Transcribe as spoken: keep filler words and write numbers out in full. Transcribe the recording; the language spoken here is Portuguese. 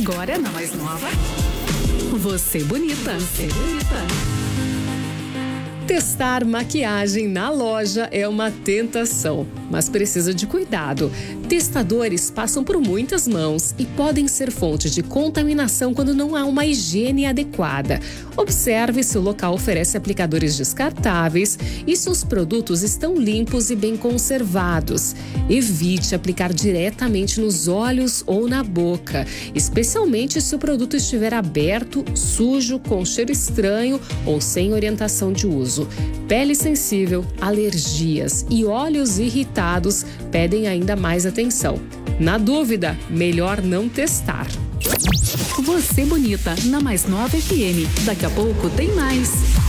Agora na mais nova. Você bonita. Você bonita. Testar maquiagem na loja é uma tentação, mas precisa de cuidado. Testadores passam por muitas mãos e podem ser fonte de contaminação quando não há uma higiene adequada. Observe se o local oferece aplicadores descartáveis e se os produtos estão limpos e bem conservados. Evite aplicar diretamente nos olhos ou na boca, especialmente se o produto estiver aberto, sujo, com cheiro estranho ou sem orientação de uso. Pele sensível, alergias e olhos irritados pedem ainda mais atenção. Na dúvida, melhor não testar. Você bonita, na mais nova F M. Daqui a pouco tem mais.